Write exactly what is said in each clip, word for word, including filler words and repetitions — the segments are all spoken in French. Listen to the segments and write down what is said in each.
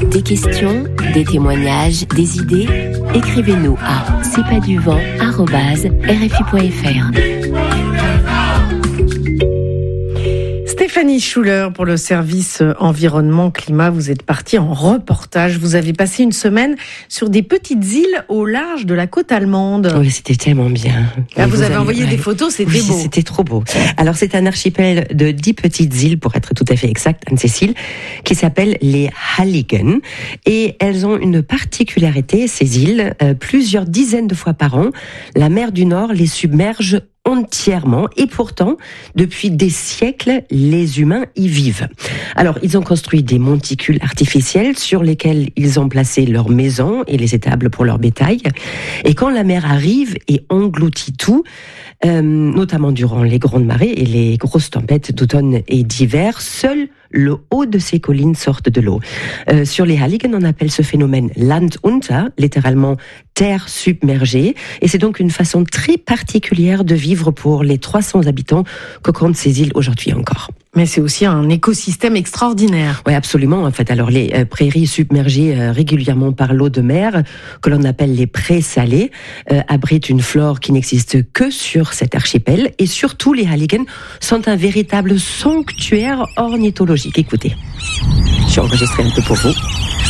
Des questions, des témoignages, des idées? Écrivez-nous à c'est pas du vent arobase r f i point f r. Stéphanie Schuller pour le service environnement climat, vous êtes partie en reportage. Vous avez passé une semaine sur des petites îles au large de la côte allemande. Oui, c'était tellement bien. Là, vous, vous avez allez... envoyé ouais. des photos, c'était oui, beau. C'était trop beau. Alors c'est un archipel de dix petites îles, pour être tout à fait exact, un de ces îles, qui s'appelle les Halligen. Et elles ont une particularité, ces îles, euh, plusieurs dizaines de fois par an, la mer du Nord les submerge entièrement, et pourtant, depuis des siècles, les humains y vivent. Alors, ils ont construit des monticules artificiels sur lesquels ils ont placé leurs maisons et les étables pour leur bétail. Et quand la mer arrive et engloutit tout, euh, notamment durant les grandes marées et les grosses tempêtes d'automne et d'hiver, seul le haut de ces collines sortent de l'eau. Euh, sur les Halligen, on appelle ce phénomène Land unter, littéralement terre submergée, et c'est donc une façon très particulière de vivre pour les trois cents habitants que comptent ces îles aujourd'hui encore. Mais c'est aussi un écosystème extraordinaire. Oui, absolument. En fait, alors les euh, prairies submergées euh, régulièrement par l'eau de mer, que l'on appelle les prés salés, euh, abritent une flore qui n'existe que sur cet archipel. Et surtout, les Halligen sont un véritable sanctuaire ornithologique. Écoutez, j'ai enregistré un peu pour vous.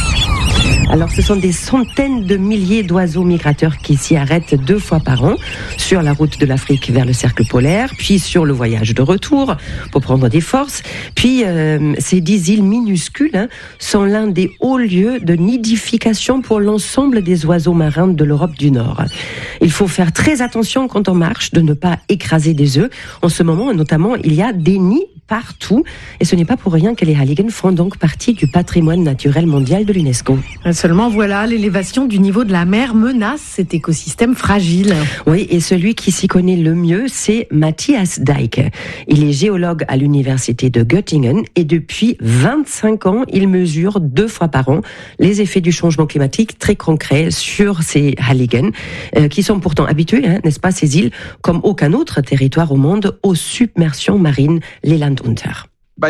Alors, ce sont des centaines de milliers d'oiseaux migrateurs qui s'y arrêtent deux fois par an sur la route de l'Afrique vers le cercle polaire, puis sur le voyage de retour pour prendre des forces. Puis, euh, ces dix îles minuscules hein, sont l'un des hauts lieux de nidification pour l'ensemble des oiseaux marins de l'Europe du Nord. Il faut faire très attention quand on marche de ne pas écraser des œufs. En ce moment, notamment, il y a des nids partout. Et ce n'est pas pour rien que les Halligen font donc partie du patrimoine naturel mondial de l'UNESCO. Seulement, voilà, l'élévation du niveau de la mer menace cet écosystème fragile. Oui, et celui qui s'y connaît le mieux, c'est Matthias Dijk. Il est géologue à l'université de Göttingen et depuis vingt-cinq ans, il mesure deux fois par an les effets du changement climatique très concrets sur ces Halligen, euh, qui sont pourtant habitués, hein, n'est-ce pas, ces îles, comme aucun autre territoire au monde, aux submersions marines, les Land unter.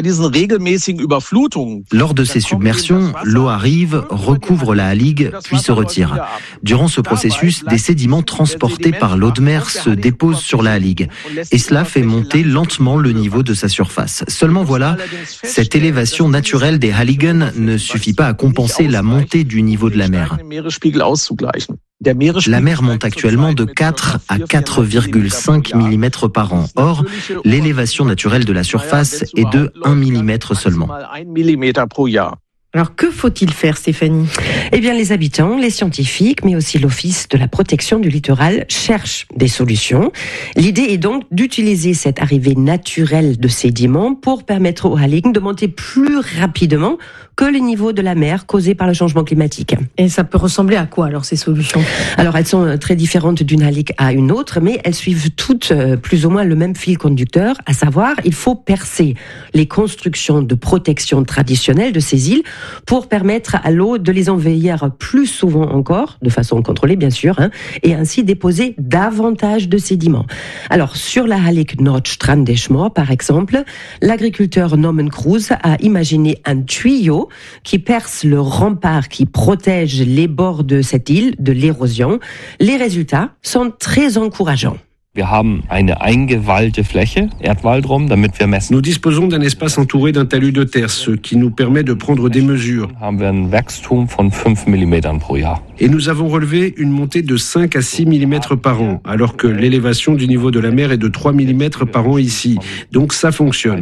Lors de ces submersions, l'eau arrive, recouvre la Hallige, puis se retire. Durant ce processus, des sédiments transportés par l'eau de mer se déposent sur la Hallige. Et cela fait monter lentement le niveau de sa surface. Seulement voilà, cette élévation naturelle des Halligen ne suffit pas à compenser la montée du niveau de la mer. La mer monte actuellement de quatre à quatre virgule cinq millimètres par an. Or, l'élévation naturelle de la surface est de un millimètre seulement. Alors, que faut-il faire, Stéphanie ? Eh bien, les habitants, les scientifiques, mais aussi l'Office de la protection du littoral cherchent des solutions. L'idée est donc d'utiliser cette arrivée naturelle de sédiments pour permettre aux Halligen de monter plus rapidement que le niveau de la mer causé par le changement climatique. Et ça peut ressembler à quoi, alors, ces solutions ? Alors, elles sont très différentes d'une Hallige à une autre, mais elles suivent toutes euh, plus ou moins le même fil conducteur, à savoir, il faut percer les constructions de protection traditionnelles de ces îles pour permettre à l'eau de les envahir plus souvent encore, de façon contrôlée bien sûr, hein, et ainsi déposer davantage de sédiments. Alors, sur la Hallige Nordstrandeschmoor, par exemple, l'agriculteur Norman Cruz a imaginé un tuyau qui perce le rempart qui protège les bords de cette île de l'érosion. Les résultats sont très encourageants. Nous disposons d'un espace entouré d'un talus de terre, ce qui nous permet de prendre des mesures. Et nous avons relevé une montée de cinq à six millimètres par an, alors que l'élévation du niveau de la mer est de trois millimètres par an ici. Donc ça fonctionne.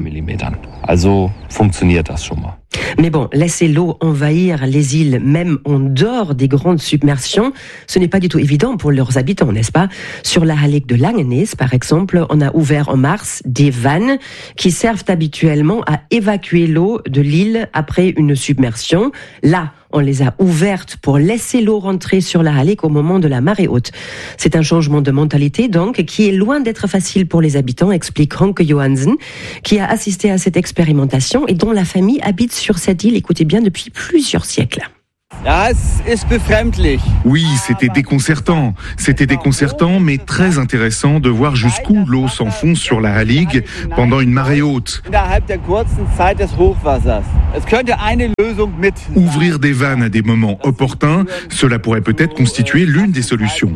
Mais bon, laisser l'eau envahir les îles, même en dehors des grandes submersions, ce n'est pas du tout évident pour leurs habitants, n'est-ce pas ? Sur la Hallige de Langenees, par exemple, on a ouvert en mars des vannes qui servent habituellement à évacuer l'eau de l'île après une submersion. Là, on les a ouvertes pour laisser l'eau rentrer sur la Hallige au moment de la marée haute. C'est un changement de mentalité, donc, qui est loin d'être facile pour les habitants, explique Hanke Johansen, qui a assisté à cette expérimentation et dont la famille habite sur cette île, écoutez bien, depuis plusieurs siècles. Oui, c'était déconcertant. C'était déconcertant, mais très intéressant de voir jusqu'où l'eau s'enfonce sur la Hallig pendant une marée haute. Ouvrir des vannes à des moments opportuns, cela pourrait peut-être constituer l'une des solutions.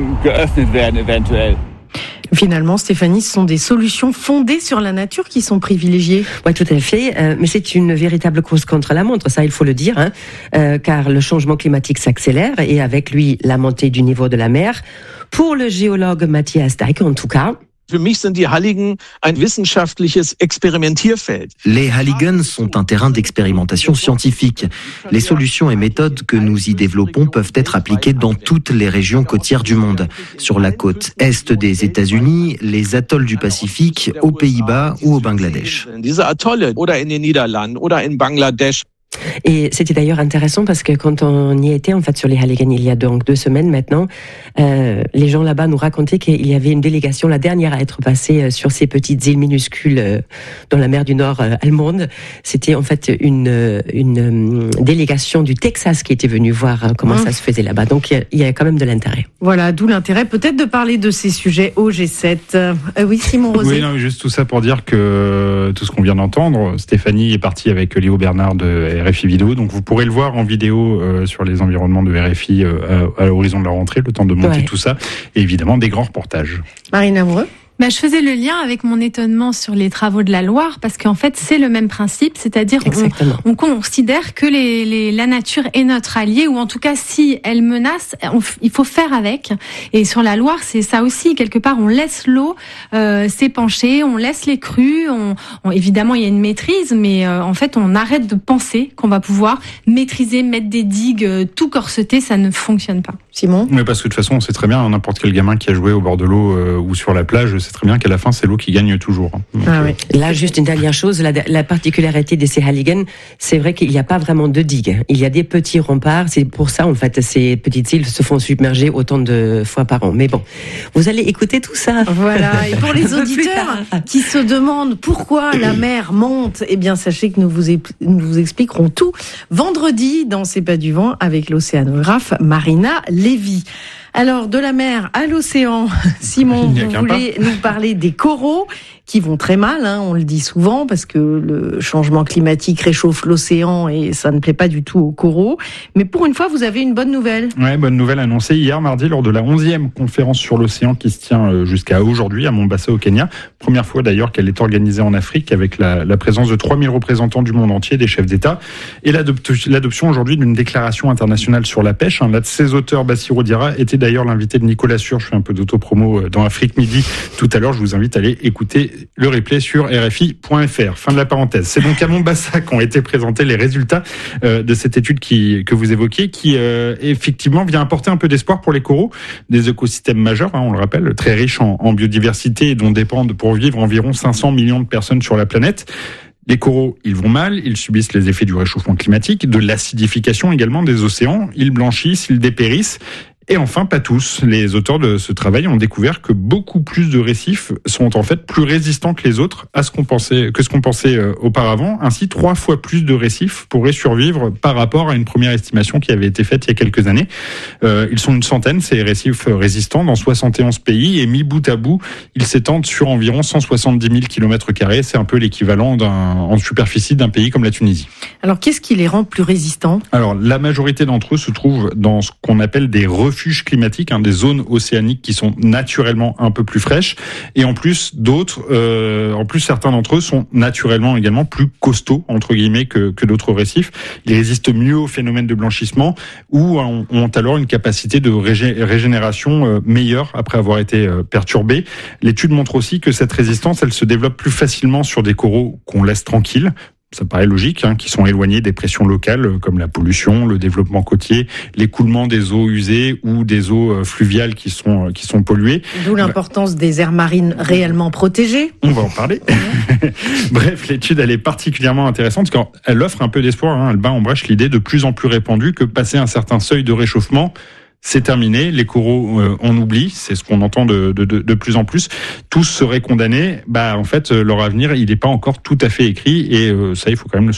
Finalement, Stéphanie, ce sont des solutions fondées sur la nature qui sont privilégiées. Oui, tout à fait. Euh, mais c'est une véritable course contre la montre, ça il faut le dire, hein, euh, car le changement climatique s'accélère et avec lui la montée du niveau de la mer. Pour le géologue Matthias Dijk, en tout cas, Für mich sind die Halligen ein wissenschaftliches Experimentierfeld. Les Halligen sont un terrain d'expérimentation scientifique. Les solutions et méthodes que nous y développons peuvent être appliquées dans toutes les régions côtières du monde. Sur la côte est des États-Unis, les atolls du Pacifique, aux Pays-Bas ou au Bangladesh. Diese Atolle oder in den Niederlanden oder in Bangladesch. Et c'était d'ailleurs intéressant parce que quand on y était en fait sur les Halligen il y a donc deux semaines maintenant, euh, les gens là-bas nous racontaient qu'il y avait une délégation, la dernière à être passée sur ces petites îles minuscules euh, dans la mer du Nord euh, allemande. C'était en fait une une euh, délégation du Texas qui était venue voir euh, comment mmh. ça se faisait là-bas. Donc il y, y a quand même de l'intérêt. Voilà, d'où l'intérêt peut-être de parler de ces sujets au G sept. Euh, oui, Simon Rosé. Oui, non, juste tout ça pour dire que tout ce qu'on vient d'entendre, Stéphanie est partie avec Léo Bernard de R F I Vidéo, donc vous pourrez le voir en vidéo euh, sur les environnements de R F I euh, à, à l'horizon de la rentrée, le temps de monter ouais. tout ça, et évidemment des grands reportages. Marine Amoureux. Bah, je faisais le lien avec mon étonnement sur les travaux de la Loire, parce qu'en fait, c'est le même principe, c'est-à-dire on, on considère que les, les, la nature est notre allié, ou en tout cas, si elle menace, on, il faut faire avec. Et sur la Loire, c'est ça aussi, quelque part, on laisse l'eau euh, s'épancher, on laisse les crues, on, on, évidemment, il y a une maîtrise, mais euh, en fait, on arrête de penser qu'on va pouvoir maîtriser, mettre des digues, euh, tout corseter, ça ne fonctionne pas. Simon ? Oui, parce que de toute façon, on sait très bien, n'importe quel gamin qui a joué au bord de l'eau euh, ou sur la plage, c'est très bien qu'à la fin, c'est l'eau qui gagne toujours. Donc, ah oui. Là, juste une dernière chose, la, la particularité de ces Halligen, c'est vrai qu'il n'y a pas vraiment de digues. Il y a des petits remparts. C'est pour ça, en fait, ces petites îles se font submerger autant de fois par an. Mais bon, vous allez écouter tout ça. Voilà. Et pour les auditeurs qui se demandent pourquoi la mer monte, eh bien, sachez que nous vous, nous vous expliquerons tout vendredi dans C'est pas du vent avec l'océanographe Marina Lévy. Alors, de la mer à l'océan, Simon, vous voulez nous parler des coraux qui vont très mal, hein, on le dit souvent, parce que le changement climatique réchauffe l'océan et ça ne plaît pas du tout aux coraux. Mais pour une fois, vous avez une bonne nouvelle. Ouais, bonne nouvelle annoncée hier mardi lors de la onzième conférence sur l'océan qui se tient jusqu'à aujourd'hui à Mombasa au Kenya. Première fois d'ailleurs qu'elle est organisée en Afrique avec la, la présence de trois mille représentants du monde entier, des chefs d'État, et l'adop- l'adoption aujourd'hui d'une déclaration internationale sur la pêche. L'un de ses auteurs, Bassirou Diarra, était d'ailleurs l'invité de Nicolas Sûr. Je fais un peu d'autopromo dans Afrique Midi tout à l'heure. Je vous invite à aller écouter le replay sur R F I point F R. Fin de la parenthèse. C'est donc à Mombasa qu'ont été présentés les résultats euh, de cette étude qui, que vous évoquiez, qui euh, effectivement vient apporter un peu d'espoir pour les coraux, des écosystèmes majeurs, hein, on le rappelle, très riches en, en biodiversité et dont dépendent pour vivre environ cinq cents millions de personnes sur la planète. Les coraux, ils vont mal, ils subissent les effets du réchauffement climatique, de l'acidification également des océans, ils blanchissent, ils dépérissent. Et enfin, pas tous. Les auteurs de ce travail ont découvert que beaucoup plus de récifs sont en fait plus résistants que les autres à ce qu'on pensait, que ce qu'on pensait euh, auparavant. Ainsi, trois fois plus de récifs pourraient survivre par rapport à une première estimation qui avait été faite il y a quelques années. Euh, ils sont une centaine, ces récifs résistants, dans soixante et onze pays, et mis bout à bout, ils s'étendent sur environ cent soixante-dix mille kilomètres carrés. C'est un peu l'équivalent d'un, en superficie d'un pays comme la Tunisie. Alors, qu'est-ce qui les rend plus résistants ? Alors, la majorité d'entre eux se trouvent dans ce qu'on appelle des refuges climatiques, hein, des zones océaniques qui sont naturellement un peu plus fraîches, et en plus d'autres, euh, en plus certains d'entre eux sont naturellement également plus costauds entre guillemets que, que d'autres récifs. Ils résistent mieux au phénomène de blanchissement ou ont, ont alors une capacité de régé- régénération euh, meilleure après avoir été euh, perturbés. L'étude montre aussi que cette résistance, elle se développe plus facilement sur des coraux qu'on laisse tranquilles. Ça paraît logique, hein, qui sont éloignés des pressions locales comme la pollution, le développement côtier, l'écoulement des eaux usées ou des eaux fluviales qui sont qui sont polluées. D'où l'importance bah, des aires marines réellement protégées. On va en parler. Bref, l'étude elle est particulièrement intéressante parce qu'elle offre un peu d'espoir. Hein, elle bat en brèche l'idée de plus en plus répandue que passer un certain seuil de réchauffement, c'est terminé, les coraux, euh, on oublie, c'est ce qu'on entend de, de, de, de plus en plus. Tous seraient condamnés. Bah, en fait, leur avenir, il n'est pas encore tout à fait écrit et euh, ça, il faut quand même le souligner.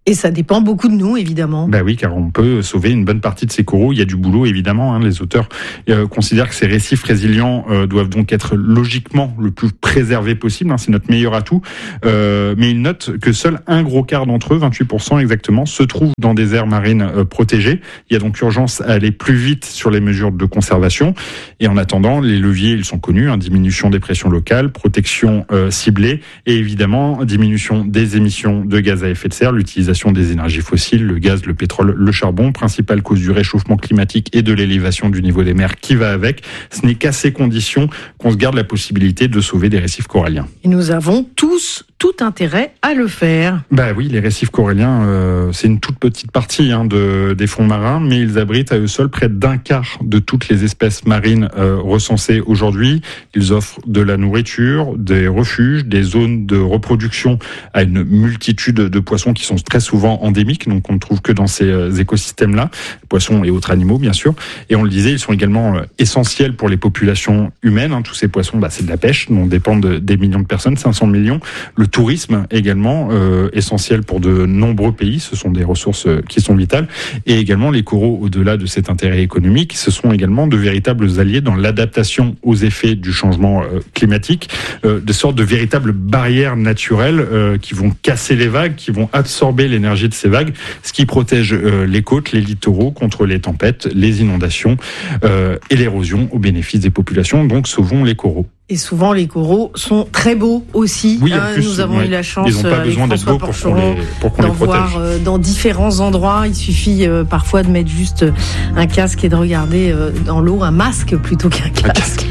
Et ça dépend beaucoup de nous, évidemment. Ben oui, car on peut sauver une bonne partie de ces coraux. Il y a du boulot, évidemment. Hein. Les auteurs euh, considèrent que ces récifs résilients euh, doivent donc être logiquement le plus préservés possible. Hein. C'est notre meilleur atout. Euh, mais ils notent que seul un gros quart d'entre eux, vingt-huit pour cent exactement, se trouvent dans des aires marines euh, protégées. Il y a donc urgence à aller plus vite sur les mesures de conservation. Et en attendant, les leviers, ils sont connus. Hein. Diminution des pressions locales, protection euh, ciblée et évidemment diminution des émissions de gaz à effet de serre, l'utilisation des énergies fossiles, le gaz, le pétrole, le charbon, principale cause du réchauffement climatique et de l'élévation du niveau des mers qui va avec. Ce n'est qu'à ces conditions qu'on se garde la possibilité de sauver des récifs coralliens. Et nous avons tous tout intérêt à le faire. Bah oui, les récifs coralliens, euh, c'est une toute petite partie hein, de, des fonds marins, mais ils abritent à eux seuls près d'un quart de toutes les espèces marines euh, recensées aujourd'hui. Ils offrent de la nourriture, des refuges, des zones de reproduction à une multitude de poissons qui sont très souvent endémiques, donc on ne trouve que dans ces euh, écosystèmes-là, poissons et autres animaux bien sûr. Et on le disait, ils sont également euh, essentiels pour les populations humaines. Hein. Tous ces poissons, bah, c'est de la pêche, dont dépendent des millions de personnes, cinq cents millions. Le tourisme également, euh, essentiel pour de nombreux pays, ce sont des ressources euh, qui sont vitales. Et également les coraux, au-delà de cet intérêt économique, ce sont également de véritables alliés dans l'adaptation aux effets du changement euh, climatique, euh, de sortes de véritables barrières naturelles euh, qui vont casser les vagues, qui vont absorber l'énergie de ces vagues, ce qui protège euh, les côtes, les littoraux contre les tempêtes, les inondations euh, et l'érosion au bénéfice des populations. Donc sauvons les coraux. Et souvent, les coraux sont très beaux aussi. Oui, en hein, plus, nous avons ouais. eu la chance Ils n'ont pas avec besoin d'être François beaux pour qu'on Porcheron les, pour qu'on d'en les protège. voir euh, dans différents endroits. Il suffit euh, parfois de mettre juste un casque et de regarder euh, dans l'eau, un masque plutôt qu'un casque.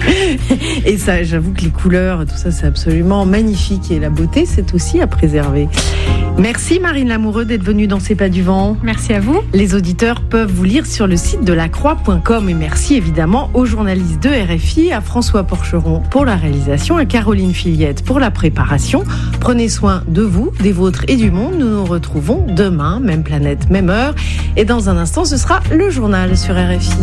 Et ça, j'avoue que les couleurs, tout ça, c'est absolument magnifique. Et la beauté, c'est aussi à préserver. Merci Marine Lamoureux d'être venue dans C'est pas du vent. Merci à vous. Les auditeurs peuvent vous lire sur le site de la croix point com. Et merci évidemment aux journalistes de R F I, à François Porcheron pour la réalisation, à Caroline Fillette pour la préparation. Prenez soin de vous, des vôtres et du monde. Nous nous retrouvons demain, même planète, même heure. Et dans un instant, ce sera le journal sur R F I.